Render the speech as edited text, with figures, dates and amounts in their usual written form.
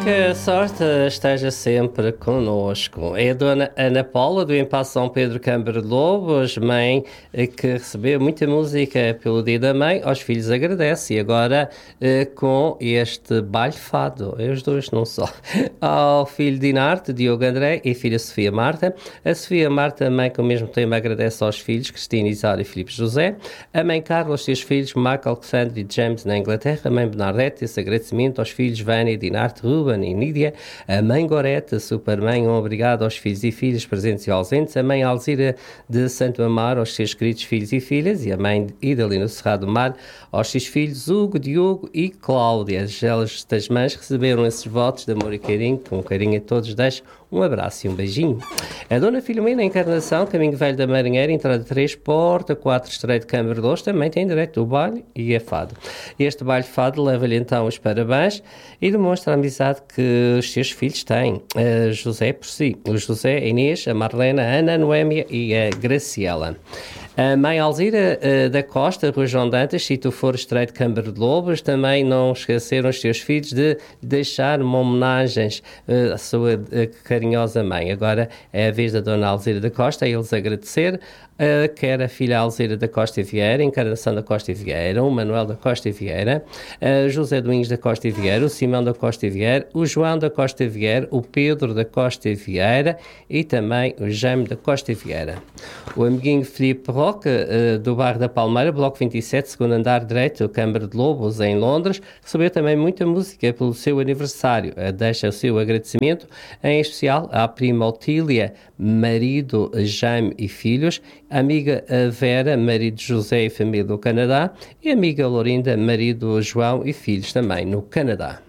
que a sorte esteja sempre conosco. É a dona Ana Paula, do Espaço São Pedro Câmara de Lobos, mãe que recebeu muita música pelo Dia da Mãe, aos filhos agradece. E agora com este baile fado, é os dois, não só. Ao filho Dinarte, Diogo André, e filha Sofia Marta. A Sofia Marta, mãe que ao mesmo tempo agradece aos filhos Cristina, Isaura e Filipe José. A mãe Carla, aos seus filhos Marco, Alexandre e James na Inglaterra. A mãe Bernadette, esse agradecimento aos filhos Vânia, Dinarte, Ruben e Nídia. A mãe Gorete, supermãe, um obrigado aos filhos e filhas presentes e ausentes. A mãe Alzira de Santo Amaro, aos seus queridos filhos e filhas. E a mãe Idalina Cerrado Mar, aos seus filhos Hugo, Diogo e Cláudia. As das mães receberam esses votos de amor e carinho, com carinho a todos deixo um abraço e um beijinho. A Dona Filomena Encarnação, Caminho Velho da Marinheira, entrada 3, porta 4, Estreito de Câmara de Lobos, também tem direito ao baile e é fado. Este baile fado leva-lhe então os parabéns e demonstra a amizade que os seus filhos têm. A José por si, o José, a Inês, a Marlena, a Ana, a Noémia e a Graciela. A mãe Alzira da Costa, Rua João Dantas, Sítio Foro Estreito de Câmara de Lobos, também não esqueceram os seus filhos de deixar uma homenagem à sua carinhosa mãe. Agora é a vez da Dona Alzira da Costa a eles agradecer, quer a filha Alzira da Costa e Vieira, Encarnação da Costa e Vieira, o Manuel da Costa e Vieira, José Domingos da Costa e Vieira, o Simão da Costa e Vieira, o João da Costa e Vieira, o Pedro da Costa e Vieira e também o Jaime da Costa e Vieira. O amiguinho Filipe Roque, do bairro da Palmeira, bloco 27, segundo andar direito, Câmara de Lobos, em Londres, recebeu também muita música pelo seu aniversário. Deixa o seu agradecimento, em especial à prima Otília, marido Jaime e filhos, amiga Vera, marido José e família do Canadá, e amiga Lorinda, marido João e filhos também no Canadá.